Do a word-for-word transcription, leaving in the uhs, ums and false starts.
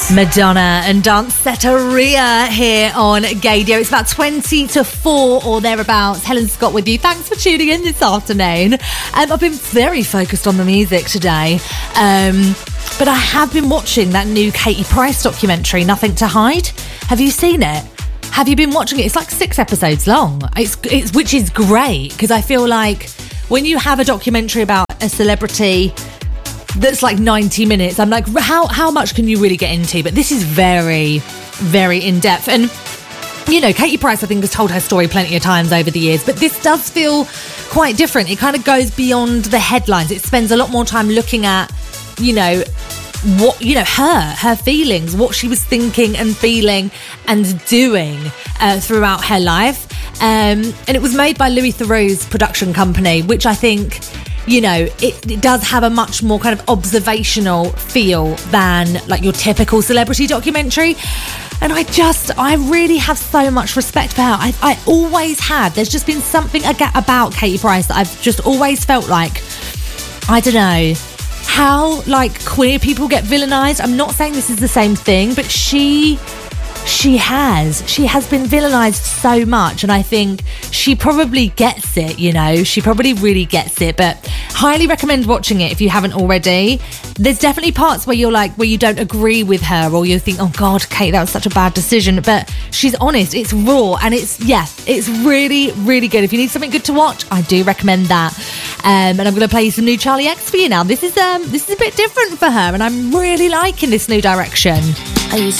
Madonna and Danceteria here on Gaydio. It's about twenty to four or thereabouts. Helen Scott with you. Thanks for tuning in this afternoon. Um, I've been very focused on the music today. Um, but I have been watching that new Katie Price documentary, Nothing to Hide. Have you seen it? Have you been watching it? It's like six episodes long, it's, it's which is great, because I feel like when you have a documentary about a celebrity that's like ninety minutes, I'm like, how how much can you really get into? But this is very, very in-depth. And, you know, Katie Price, I think, has told her story plenty of times over the years, but this does feel quite different. It kind of goes beyond the headlines. It spends a lot more time looking at, you know, what, you know, her, her feelings, what she was thinking and feeling and doing uh, throughout her life. Um, and it was made by Louis Theroux's production company, which I think, you know, it, it does have a much more kind of observational feel than like your typical celebrity documentary. And I just, I really have so much respect for her. I, I always had. There's just been something about Katie Price that I've just always felt like, I don't know, how like queer people get villainized. I'm not saying this is the same thing, but she... She has. She has been villainized so much, and I think she probably gets it, you know. She probably really gets it, but highly recommend watching it if you haven't already. There's definitely parts where you're like, where you don't agree with her, or you think, oh God, Kate, that was such a bad decision, but she's honest, it's raw, and it's, yeah, it's really, really good. If you need something good to watch, I do recommend that. Um, and I'm going to play you some new Charlie X for you now. This is, um, this is a bit different for her, and I'm really liking this new direction. I used